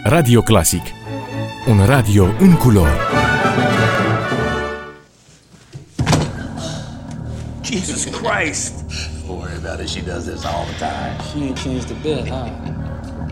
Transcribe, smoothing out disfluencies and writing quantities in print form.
Radio Clasic. Un radio în culori. Jesus Christ! Don't worry about it. She does this all the time. She ain't changed a bit, huh?